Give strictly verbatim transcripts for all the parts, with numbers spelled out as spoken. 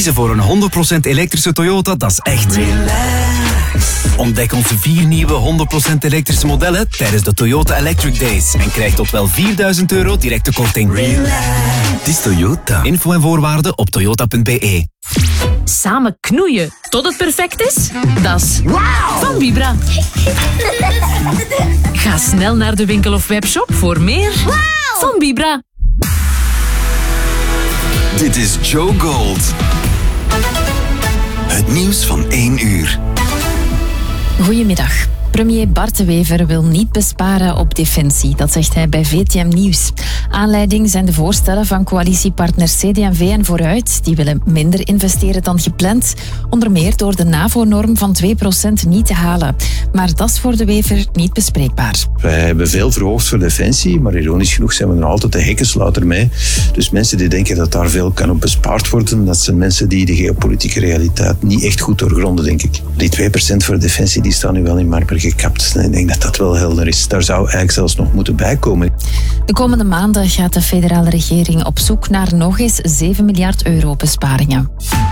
Kiezen voor een honderd procent elektrische Toyota, dat is echt relax. Ontdek onze vier nieuwe honderd procent elektrische modellen tijdens de Toyota Electric Days. En krijg tot wel vierduizend euro directe korting. Relax. Het is Toyota. Info en voorwaarden op toyota punt b e. Samen knoeien tot het perfect is? Dat is wow. Van Vibra. Ga snel naar de winkel of webshop voor meer wow. Van Vibra. Dit is Joe Gold. Het nieuws van één uur. Goedemiddag. Premier Bart de Wever wil niet besparen op defensie. Dat zegt hij bij V T M Nieuws. Aanleiding zijn de voorstellen van coalitiepartners C D en V en Vooruit. Die willen minder investeren dan gepland. Onder meer door de NAVO-norm van twee procent niet te halen. Maar dat is voor de Wever niet bespreekbaar. Wij hebben veel verhoogd voor defensie, maar ironisch genoeg zijn we nog altijd de hekkensluiter mee. Dus mensen die denken dat daar veel kan op bespaard worden, dat zijn mensen die de geopolitieke realiteit niet echt goed doorgronden, denk ik. Die twee procent voor defensie die staan nu wel in marmer gekapt. Ik denk dat dat wel helder is. Daar zou eigenlijk zelfs nog moeten bijkomen. De komende maanden gaat de federale regering op zoek naar nog eens zeven miljard euro besparingen.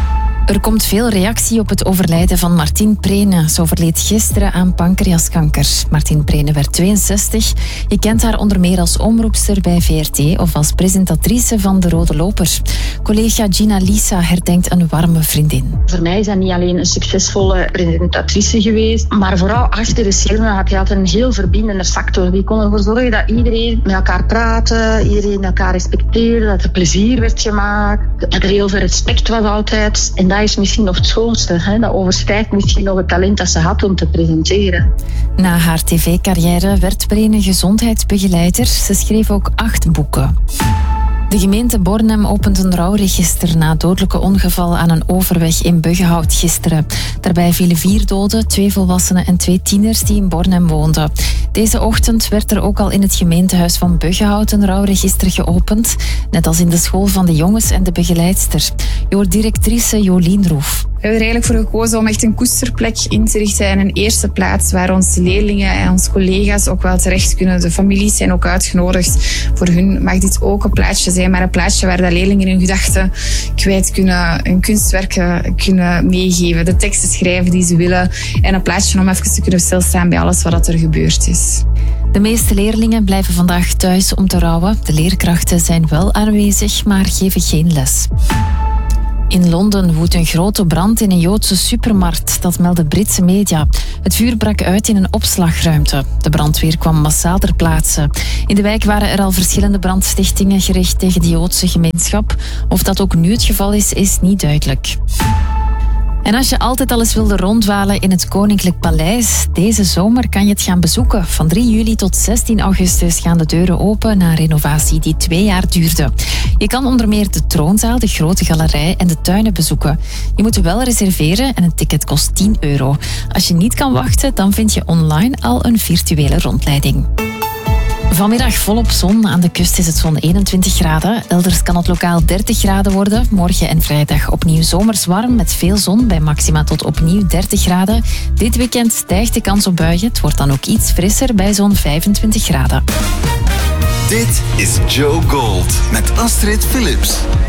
Er komt veel reactie op het overlijden van Martine Prene. Ze overleed gisteren aan pancreaskanker. Martine Prene werd tweeënzestig. Je kent haar onder meer als omroepster bij V R T of als presentatrice van De Rode Loper. Collega Gina Lisa herdenkt een warme vriendin. Voor mij is dat niet alleen een succesvolle presentatrice geweest, maar vooral achter de schermen had hij altijd een heel verbindende factor. Die kon ervoor zorgen dat iedereen met elkaar praatte, iedereen elkaar respecteerde, dat er plezier werd gemaakt, dat er heel veel respect was altijd. En dat is misschien nog het schoonste. Hè? Dat overstijgt misschien nog het talent dat ze had om te presenteren. Na haar tv-carrière werd Prene gezondheidsbegeleider. Ze schreef ook acht boeken. De gemeente Bornem opent een rouwregister na dodelijke ongeval aan een overweg in Buggenhout gisteren. Daarbij vielen vier doden, twee volwassenen en twee tieners die in Bornem woonden. Deze ochtend werd er ook al in het gemeentehuis van Buggenhout een rouwregister geopend, net als in de school van de jongens en de begeleidster. Je hoort directrice Jolien Roef. We hebben er eigenlijk voor gekozen om echt een koesterplek in te richten en een eerste plaats waar onze leerlingen en onze collega's ook wel terecht kunnen. De families zijn ook uitgenodigd. Voor hun mag dit ook een plaatsje zijn, maar een plaatsje waar de leerlingen hun gedachten kwijt kunnen, hun kunstwerken kunnen meegeven, de teksten schrijven die ze willen en een plaatsje om even te kunnen stilstaan bij alles wat er gebeurd is. De meeste leerlingen blijven vandaag thuis om te rouwen. De leerkrachten zijn wel aanwezig, maar geven geen les. In Londen woedt een grote brand in een Joodse supermarkt, dat melden Britse media. Het vuur brak uit in een opslagruimte. De brandweer kwam massaal ter plaatse. In de wijk waren er al verschillende brandstichtingen gericht tegen de Joodse gemeenschap. Of dat ook nu het geval is, is niet duidelijk. En als je altijd al eens wilde rondwalen in het Koninklijk Paleis, deze zomer kan je het gaan bezoeken. Van drie juli tot zestien augustus gaan de deuren open na een renovatie die twee jaar duurde. Je kan onder meer de troonzaal, de grote galerij en de tuinen bezoeken. Je moet wel reserveren en een ticket kost tien euro. Als je niet kan wachten, dan vind je online al een virtuele rondleiding. Vanmiddag volop zon. Aan de kust is het zo'n eenentwintig graden. Elders kan het lokaal dertig graden worden. Morgen en vrijdag opnieuw zomers warm met veel zon bij maxima tot opnieuw dertig graden. Dit weekend stijgt de kans op buien. Het wordt dan ook iets frisser bij zo'n vijfentwintig graden. Dit is Joe Gold met Astrid Philips.